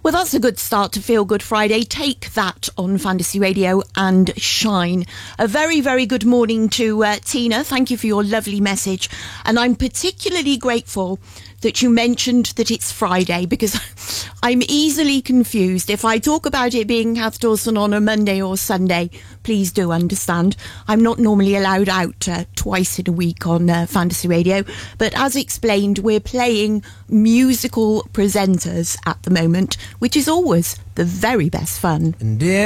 Well, that's a good start to Feel Good Friday. Take that on Fantasy Radio and shine. A very, very good morning to Tina. Thank you for your lovely message. And I'm particularly grateful that you mentioned that it's Friday, because I'm easily confused. If I talk about it being Kath Dawson on a Monday or Sunday, please do understand. I'm not normally allowed out twice in a week on Fantasy Radio. But as explained, we're playing musical presenters at the moment, which is always the very best fun. And